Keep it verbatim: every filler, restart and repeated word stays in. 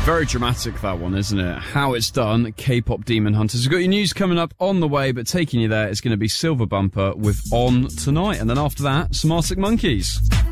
Very dramatic, that one, isn't it? How it's done, K-pop Demon Hunters. We've got your news coming up on the way, but taking you there is going to be Silver Bumper with On Tonight. And then after that, some Arctic Monkeys.